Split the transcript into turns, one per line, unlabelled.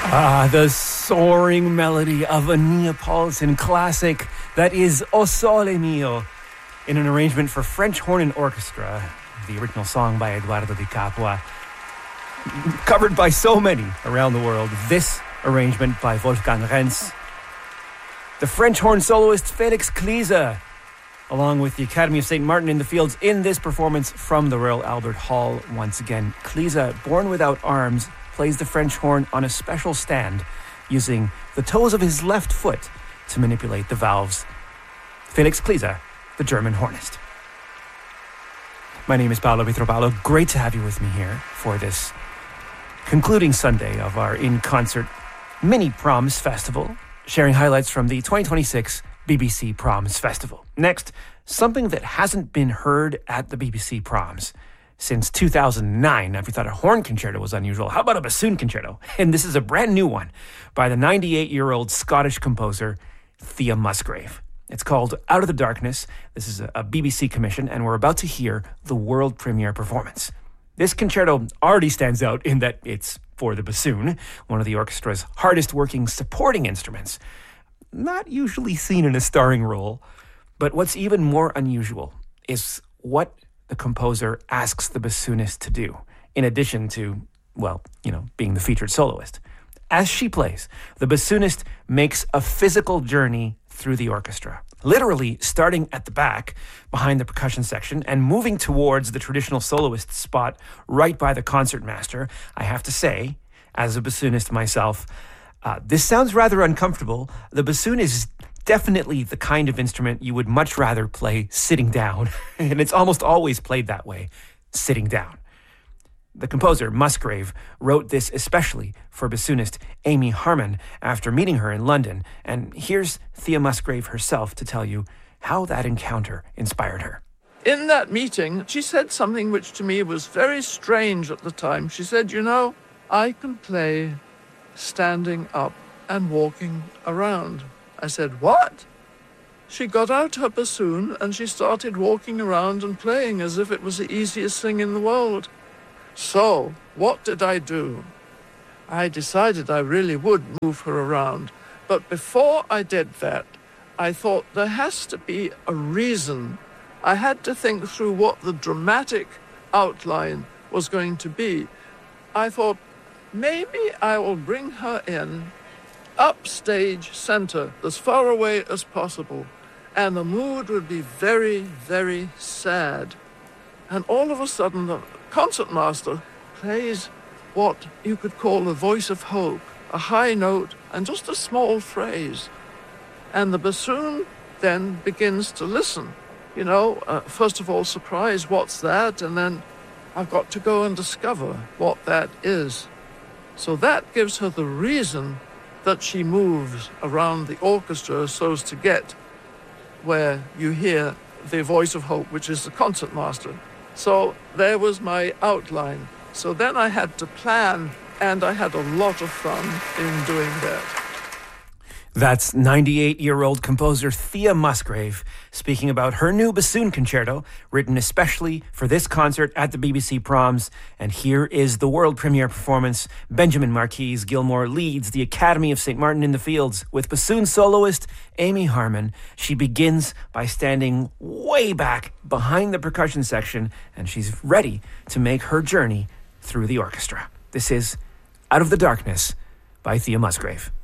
The soaring melody of a Neapolitan classic that is O Sole Mio, in an arrangement for French horn and orchestra, the original song by Edoardo Di Capua, covered by so many around the world. This arrangement by Wolfgang Renz. The French horn soloist Felix Kliese, along with the Academy of St. Martin in the Fields in this performance from the Royal Albert Hall once again. Kliese, born without arms, plays the French horn on a special stand using the toes of his left foot to manipulate the valves. Felix Kliese, the German hornist. My name is Paolo Pietropalo. Great to have you with me here for this concluding Sunday of our in-concert mini Proms Festival, sharing highlights from the 2026 BBC Proms Festival. Next, something that hasn't been heard at the BBC Proms since 2009. Now, if you thought a horn concerto was unusual, how about a bassoon concerto? And this is a brand new one by the 98-year-old Scottish composer Thea Musgrave. It's called Out of the Darkness. This is a BBC commission, and we're about to hear the world premiere performance. This concerto already stands out in that it's for the bassoon, one of the orchestra's hardest-working supporting instruments, not usually seen in a starring role. But what's even more unusual is what the composer asks the bassoonist to do, in addition to, being the featured soloist. As she plays, the bassoonist makes a physical journey through the orchestra, literally starting at the back, behind the percussion section, and moving towards the traditional soloist spot right by the concertmaster. I have to say, as a bassoonist myself, this sounds rather uncomfortable. The bassoon is definitely the kind of instrument you would much rather play sitting down, and it's almost always played that way, sitting down. The composer, Musgrave, wrote this especially for bassoonist Amy Harmon after meeting her in London, and here's Thea Musgrave herself to tell you how that encounter inspired her.
In that meeting, she said something which to me was very strange at the time. She said, I can play standing up and walking around. I said, what? She got out her bassoon and she started walking around and playing as if it was the easiest thing in the world. So, what did I do? I decided I really would move her around. But before I did that, I thought there has to be a reason. I had to think through what the dramatic outline was going to be. I thought, maybe I will bring her in upstage center, as far away as possible, and the mood would be very, very sad. And all of a sudden, the concertmaster plays what you could call a voice of hope, a high note, and just a small phrase. And the bassoon then begins to listen. First of all, surprise, what's that? And then I've got to go and discover what that is. So that gives her the reason that she moves around the orchestra so as to get where you hear the voice of hope, which is the concertmaster. So there was my outline. So then I had to plan, and I had a lot of fun in doing that.
That's 98-year-old composer Thea Musgrave speaking about her new bassoon concerto, written especially for this concert at the BBC Proms. And here is the world premiere performance. Benjamin Marquise Gilmore leads the Academy of St. Martin in the Fields with bassoon soloist Amy Harmon. She begins by standing way back behind the percussion section, and she's ready to make her journey through the orchestra. This is Out of the Darkness by Thea Musgrave.